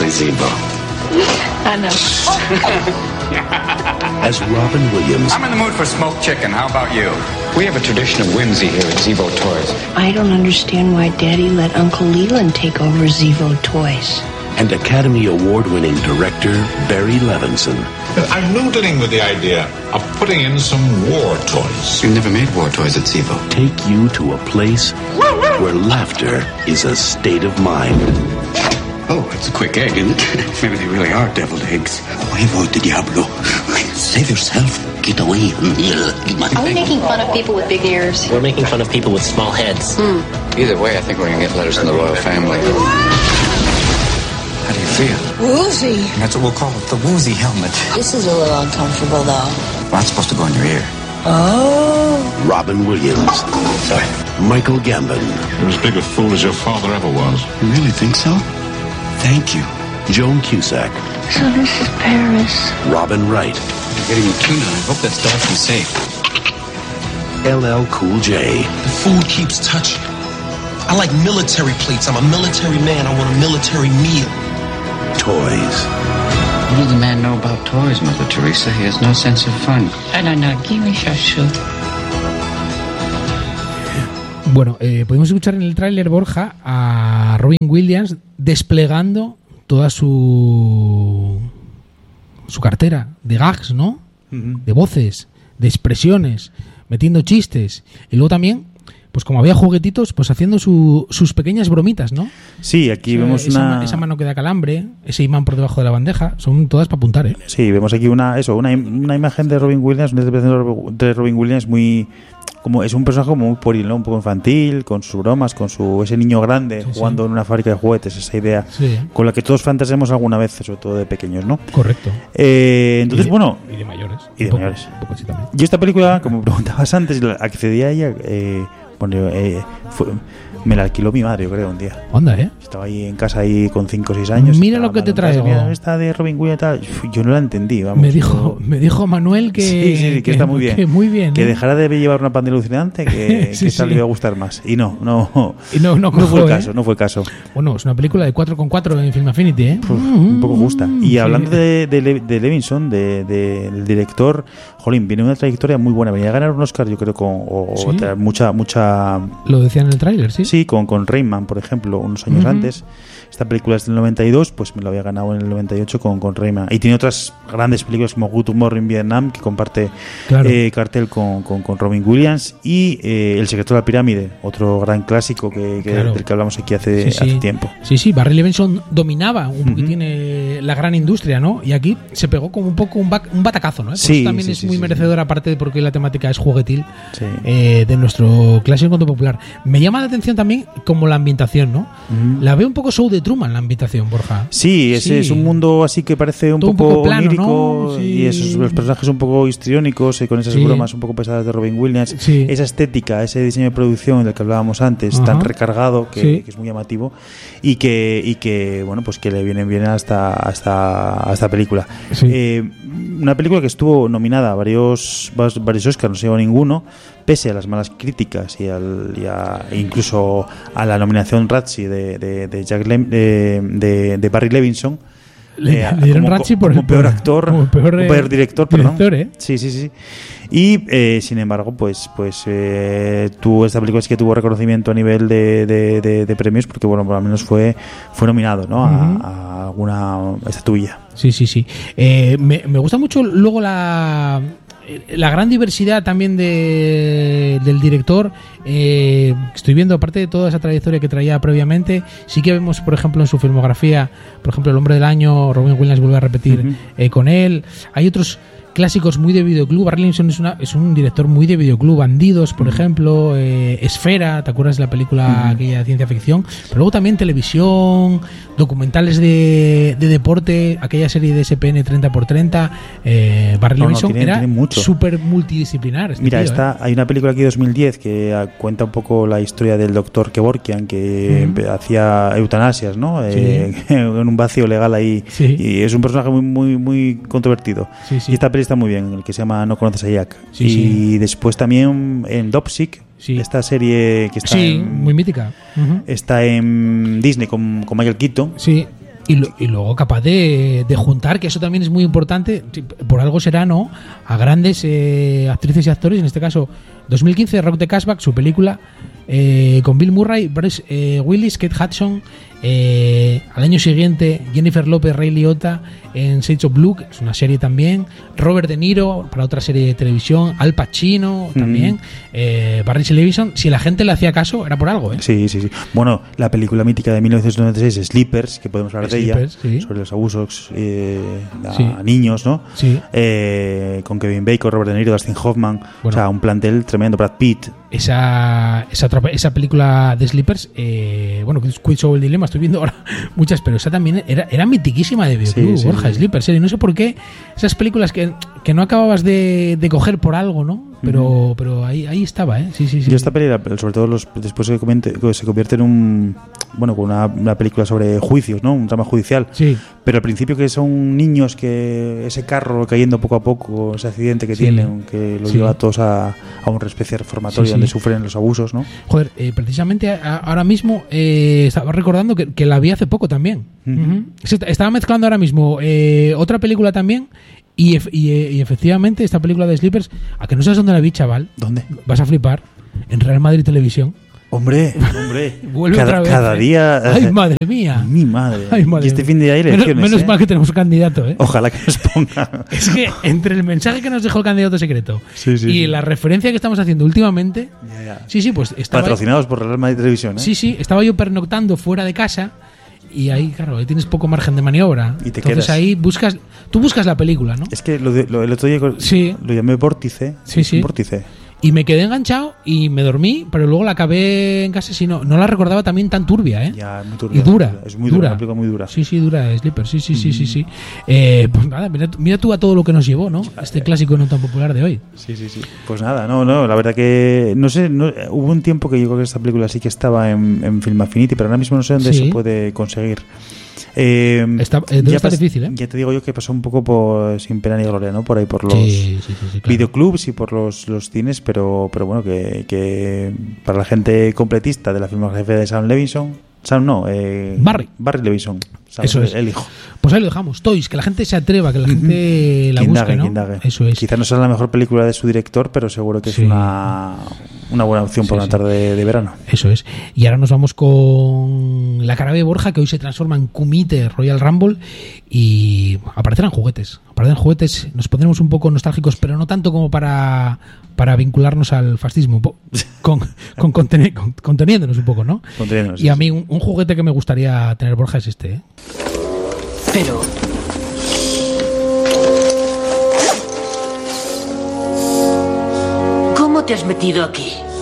actually Zeebo. I know. As Robin Williams. I'm in the mood for smoked chicken. How about you? We have a tradition of whimsy here at Zeebo Toys. I don't understand why Daddy let Uncle Leland take over Zeebo Toys. And Academy Award-winning director Barry Levinson. I'm noodling with the idea of putting in some war toys. You've never made war toys at Zeebo. Take you to a place where laughter is a state of mind. Oh, it's a quick egg, isn't it? Maybe they really are deviled eggs. Huevo de diablo. Save yourself. Get away. Are we making fun of people with big ears? We're making fun of people with small heads. Either way, I think we're going to get letters from the royal family. How do you feel? Woozy. That's what we'll call it, the woozy helmet. This is a little uncomfortable, though. Well, that's supposed to go in your ear. Oh. Robin Williams. Sorry. Michael Gambon. You're as big a fool as your father ever was. You really think so? Thank you. Joan Cusack. So this is Paris. Robin Wright. You're getting the tuna. I hope that's dolphin safe. LL Cool J. The food keeps touching. I like military plates. I'm a military man. I want a military meal. Toys. What does the man know about toys, Mother Teresa? He has no sense of fun. Bueno, podemos escuchar en el tráiler, Borja, a Robin Williams desplegando toda su cartera de gags, ¿no? De voces, de expresiones, metiendo chistes. Y luego también, pues como había juguetitos, pues haciendo sus pequeñas bromitas, ¿no? Sí, aquí vemos esa mano que da calambre, ese imán por debajo de la bandeja, son todas para apuntar, ¿eh? Sí, vemos aquí una imagen de Robin Williams, una interpretación de Robin Williams muy... Como es un personaje como muy pueril, ¿no? Un poco infantil, con sus bromas, con ese niño grande jugando en una fábrica de juguetes, esa idea con la que todos fantaseamos alguna vez, sobre todo de pequeños, ¿no? Correcto. Entonces, bueno... Y de mayores. Y de mayores. Yo esta película, como me preguntabas antes, accedí a ella... me la alquiló mi madre, yo creo, un día. Onda, ¿eh? Estaba ahí en casa ahí con 5 o 6 años. Mira lo que te traigo. Mira, esta de Robin Williams y tal. Yo no la entendí, vamos. Me dijo Manuel que está muy bien. Que muy bien. Que dejara de llevar una panda alucinante, que esta le iba a gustar más. Y no fue el caso. Bueno, es una película de 4,4 en Film Affinity, ¿eh? Un poco justa. Y hablando de Levinson, del director, jolín, viene una trayectoria muy buena. Venía a ganar un Oscar, yo creo, mucha... Lo decían en el tráiler, ¿sí? Sí, con Rayman, por ejemplo, unos años antes. Esta película es del 92, pues me lo había ganado en el 98 con Rayman. Y tiene otras grandes películas como Good Tomorrow in Vietnam, que comparte cartel con Robin Williams. Y El secreto de la pirámide, otro gran clásico del que hablamos aquí hace tiempo. Sí, Barry Levinson dominaba un poquitín la gran industria, ¿no? Y aquí se pegó como un poco un batacazo, ¿no? Por eso también es muy merecedor, aparte de porque la temática es juguetil, de nuestro clásico conto popular. Me llama la atención también como la ambientación, ¿no? La veo un poco show de Truman, la ambientación, Borja. Sí, es un mundo así que parece un poco plano, lírico, ¿no? y los personajes un poco histriónicos, con esas bromas un poco pesadas de Robin Williams. Esa estética, ese diseño de producción del que hablábamos antes, tan recargado, que es muy llamativo, y que bueno, pues que le viene bien a esta película. Una película que estuvo nominada a varios Oscars, no se llevó ninguno, pese a las malas críticas y incluso a la nominación Razzie de Barry Levinson. Le dieron Razzie por como peor actor, como peor director, perdón. Sí. Y sin embargo, pues esta película sí que tuvo reconocimiento a nivel de premios, porque bueno, por lo menos fue nominado, ¿no? A alguna estatuilla. Sí. Me gusta mucho luego la gran diversidad también del director. Estoy viendo, aparte de toda esa trayectoria que traía previamente, sí que vemos, por ejemplo, en su filmografía, por ejemplo, El hombre del año, Robin Williams vuelve a repetir con él. Hay otros clásicos muy de videoclub. Barry Levinson es un director muy de videoclub. Bandidos, por ejemplo, Esfera, ¿te acuerdas de la película aquella de ciencia ficción? Pero luego también televisión, documentales de deporte, aquella serie de SPN 30x30. Barry Levinson era súper multidisciplinar. Mira, hay una película aquí de 2010 que cuenta un poco la historia del doctor Kevorkian, que hacía eutanasias, ¿no? En un vacío legal ahí. Y es un personaje muy, muy controvertido. Y esta película está muy bien, el que se llama No conoces a Jack. Después también en Dopsic, esta serie que está muy mítica. Está en Disney con Michael Keaton. Y luego capaz de juntar, que eso también es muy importante, por algo será, ¿no?, a grandes actrices y actores, en este caso 2015 Rock the Cashback, su película, con Bill Murray, Bruce Willis, Kate Hudson, al año siguiente Jennifer Lopez, Ray Liotta en Shades of Blue, que es una serie también, Robert De Niro para otra serie de televisión, Al Pacino también, Barry Levinson. Si la gente le hacía caso era por algo, ¿eh? Sí. Bueno, la película mítica de 1996, Sleepers, que podemos hablar de ella, sobre los abusos a niños, ¿no? Sí. Con Kevin Bacon, Robert De Niro, Dustin Hoffman, bueno, o sea, un plantel tremendo, Brad Pitt. Esa película de Sleepers, bueno, Quiz Over el Dilema, estoy viendo ahora muchas, pero esa también era mitiquísima de videoclub, Borja, Sleepers, no sé por qué esas películas que no acababas de coger por algo, ¿no? Pero ahí estaba, ¿eh? Sí. Yo esta película, sobre todo después se convierte en una película sobre juicios, ¿no? Un drama judicial. Sí. Pero al principio que son niños, que ese carro cayendo poco a poco, ese accidente que tienen, que los lleva a todos a una especie de reformatorio donde sufren los abusos, ¿no? Joder, precisamente ahora mismo estaba recordando que la vi hace poco también. Estaba mezclando ahora mismo otra película también. Y efectivamente esta película de Sleepers, a que no sabes dónde la vi, chaval. ¿Dónde? Vas a flipar. En Real Madrid Televisión. Hombre. Vuelve otra vez, cada día. Ay, madre mía. Mi madre. Ay, madre. Y este fin de día hay elecciones. Menos mal que tenemos un candidato, ¿eh? Ojalá que nos ponga. Es que entre el mensaje que nos dejó el candidato secreto y la referencia que estamos haciendo últimamente. Sí, pues estaba. Patrocinados por Real Madrid Televisión, ¿eh? Sí, estaba yo pernoctando fuera de casa. Y ahí, claro, ahí tienes poco margen de maniobra. Y te Entonces quedas. Ahí tú buscas la película, ¿no? Es que el otro día lo llamé vórtice. Sí. Vórtice. Y me quedé enganchado y me dormí, pero luego la acabé en casa, no la recordaba también tan turbia, ¿eh? Ya, muy turbia. Y dura. Es muy dura, una película muy dura. Sí, dura, Sleeper, sí. Pues nada, mira tú a todo lo que nos llevó, ¿no? Este clásico no tan popular de hoy. Sí. Pues nada, no, la verdad que, no sé, hubo un tiempo que yo creo que esta película sí que estaba en Film Affinity, pero ahora mismo no sé dónde se puede conseguir. Está difícil, ¿eh? Ya te digo yo que pasó un poco sin pena ni gloria, ¿no? Por ahí por los claro. videoclubs y por los cines, pero bueno, que para la gente completista de la filmografía de Sam Levinson, Barry Levinson, eso es el hijo. Pues ahí lo dejamos. Toys, que la gente se atreva, que la gente la busque, ¿no? Eso es. Quizás no sea la mejor película de su director, pero seguro que es una buena opción para una tarde de verano. Eso es. Y ahora nos vamos con la cara de Borja, que hoy se transforma en Kumite Royal Rumble y aparecerán juguetes. Nos pondremos un poco nostálgicos, pero no tanto como para vincularnos al fascismo, conteniéndonos un poco, ¿no? Y a mí un juguete que me gustaría tener, Borja, es este, ¿eh? Pero... ¿cómo te has metido aquí?